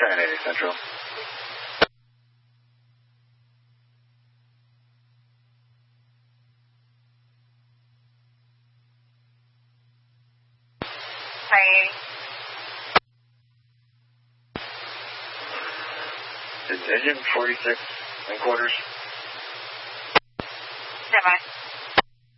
1080 Central. Hi. It's engine 46 in quarters. Stand by.